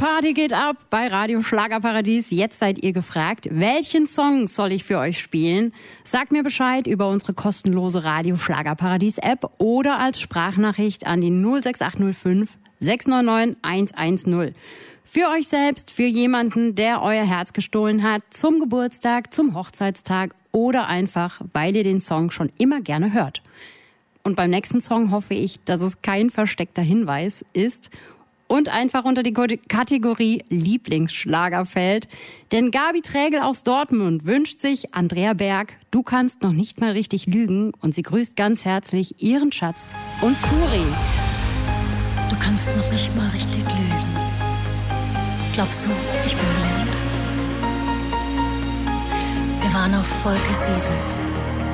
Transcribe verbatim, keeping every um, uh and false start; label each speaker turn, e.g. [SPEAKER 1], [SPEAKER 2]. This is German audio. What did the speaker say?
[SPEAKER 1] Party geht ab bei Radio Schlagerparadies. Jetzt seid ihr gefragt, welchen Song soll ich für euch spielen? Sagt mir Bescheid über unsere kostenlose Radio Schlagerparadies App oder als Sprachnachricht an die null sechs acht null fünf sechs neun neun eins eins null. Für euch selbst, für jemanden, der euer Herz gestohlen hat, zum Geburtstag, zum Hochzeitstag oder einfach, weil ihr den Song schon immer gerne hört. Und beim nächsten Song hoffe ich, dass es kein versteckter Hinweis ist und einfach unter die Kategorie Lieblingsschlager fällt. Denn Gabi Trägel aus Dortmund wünscht sich Andrea Berg, Du kannst noch nicht mal richtig lügen. Und sie grüßt ganz herzlich ihren Schatz und Kuri.
[SPEAKER 2] Du kannst noch nicht mal richtig lügen. Glaubst du, ich bin blind? Wir waren auf Wolke sieben.